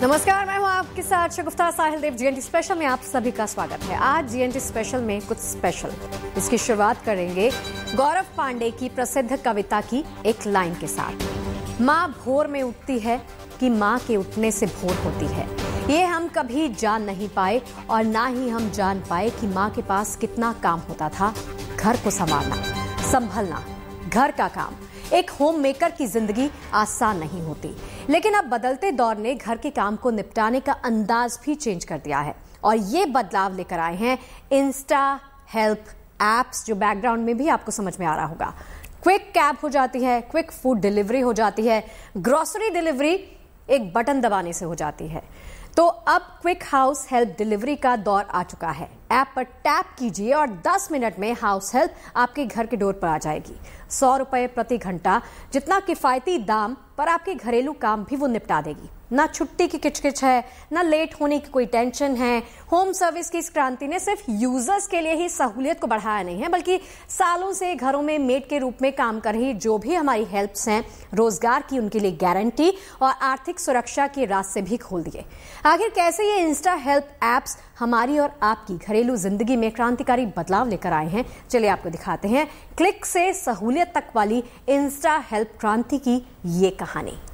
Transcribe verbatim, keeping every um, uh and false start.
नमस्कार, मैं हूं आपके साथ शगुफ्ता साहिल देव। जीएनटी स्पेशल में आप सभी का स्वागत है। आज जीएनटी स्पेशल में कुछ स्पेशल, इसकी शुरुआत करेंगे गौरव पांडे की प्रसिद्ध कविता की एक लाइन के साथ। माँ भोर में उठती है कि माँ के उठने से भोर होती है। ये हम कभी जान नहीं पाए और ना ही हम जान पाए कि माँ के पास कितना काम होता था। घर को संभालना, संभलना, घर का काम। एक होम मेकर की जिंदगी आसान नहीं होती, लेकिन अब बदलते दौर ने घर के काम को निपटाने का अंदाज भी चेंज कर दिया है और ये बदलाव लेकर आए हैं इंस्टा हेल्प एप्स, जो बैकग्राउंड में भी आपको समझ में आ रहा होगा। क्विक कैब हो जाती है, क्विक फूड डिलीवरी हो जाती है, ग्रोसरी डिलीवरी एक बटन दबाने से हो जाती है। तो अब क्विक हाउस हेल्प डिलीवरी का दौर आ चुका है। ऐप पर टैप कीजिए और दस मिनट में हाउस हेल्प आपके घर के डोर पर आ जाएगी। सौ रुपए प्रति घंटा जितना किफायती दाम पर आपके घरेलू काम भी वो निपटा देगी। ना छुट्टी की किचकिच है, ना लेट होने की कोई टेंशन है। होम सर्विस की इस क्रांति ने सिर्फ यूजर्स के लिए ही सहूलियत को बढ़ाया नहीं है, बल्कि सालों से घरों में मेड के रूप में काम कर रही जो भी हमारी हेल्प्स हैं, रोजगार की उनके लिए गारंटी और आर्थिक सुरक्षा के रास्ते भी खोल दिए। आखिर कैसे ये इंस्टा हेल्प एप्स हमारी और आपकी घरेलू जिंदगी में क्रांतिकारी बदलाव लेकर आए हैं, चलिए आपको दिखाते हैं क्लिक से सहूलियत तक वाली इंस्टा हेल्प क्रांति की ये कहानी।